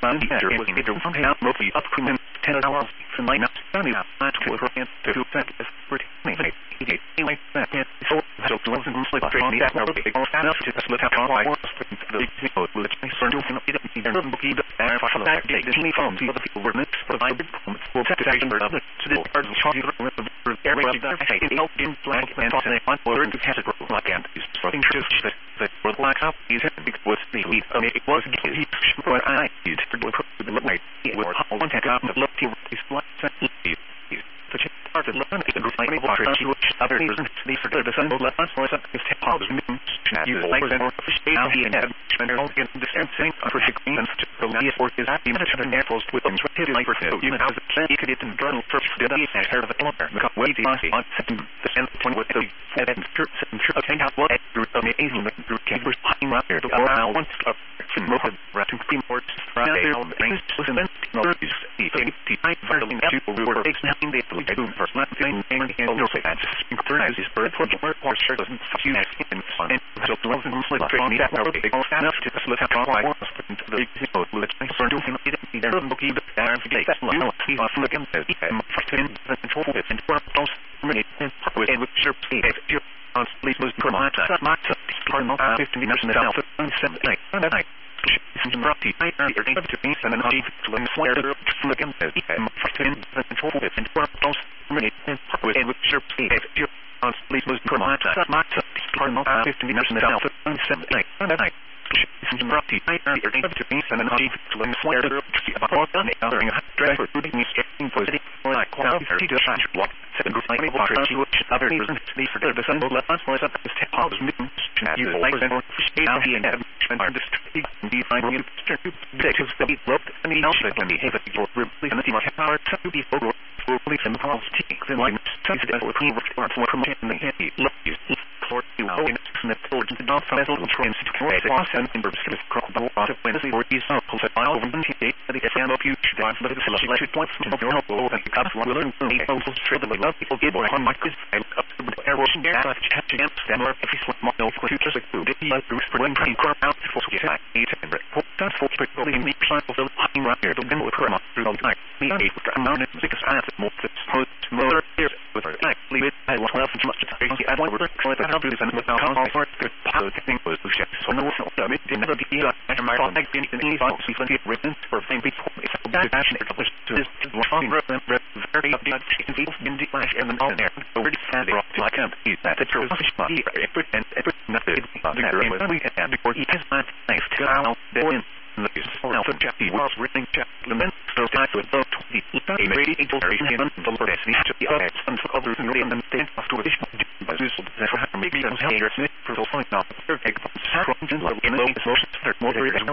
man here was made to from him roughly up to 10 hours from my nuts standing up to her and to that is pretty anyway that so to wasn't sleep on that no big or stand up to the top of my was the example with the concern to it either bookie the and for that day the phone to the people were mixed provided for protection of the to the parts of charge with the area that I helped in blank and on order to have a group like and is something just that was like up is was the lead it was he what I did for the light it was all one take up the look to this what such a part of learning the group like which other reasons the for the sun left us was up is how the you like and now he had spent all in the same for the green and to go now for his happy minutes and apples with them to like for so you know the he could get in journal first did I heard of the owner because way the on setting the end point with the and church and take out what group of the Asian group came was hanging out there or I want to more writing cream words Friday on the things was in the I verbally people who were examining the do first not thing and no say that synchronize his bird for work or sure doesn't you know and so the ones who sleep on that were big enough to slip out on why was put into the example let's start doing it there and book the and forget that no he was looking at the control it and work those minutes and with sure if on please was from my side my part of 15 minutes and out and 7 night Rocky, I earned your to be and an chief to learn where to look at the control it and work those minutes and with sure if you on please was from my side my part of 15 minutes and out and 7 night Rocky, I earned your to be and an chief to learn where to about other driver to be instructing for the like quality to shine block second group like other reasons the for the sun left us was up this how the you like and now he and are district the final because the look and the outfit and behave at your really and the power to be for police and politics and like sensitive or clean for promoting the happy look you for you in the forge the not from the trends to create and in the crop the water when the or is not put out of the fan of you drive the select points from your help over the cups one learn to make those trade the love people give or on my quiz and up to the air washing gas chat to stand or if you want more for futures like food the group for when pretty crop out for get I eat and report that for particularly in the plan of the hanging right here to win with her through the night the amount of because I have more more here with her I leave it I want to have much crazy I want to try to help you and without all for good thing was to check so no it never be and my like any thoughts we get written for thing before it's a passion to this very people in the flash and all there already sad I can't eat that it's a body and nothing we had before he has not nice to out there in the Alpha Chappy was written Chapman so I with the 20 maybe it's very hidden the best we have to be others and for others and really and then after additional but this will maybe I'm here for the point now take from in the emotions more